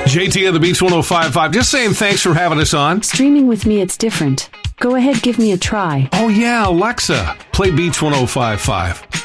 JT of the Beats 105.5. Just saying thanks for having us on. Streaming with me, it's different. Go ahead, give me a try. Oh, yeah, Alexa, play Beats 105.5.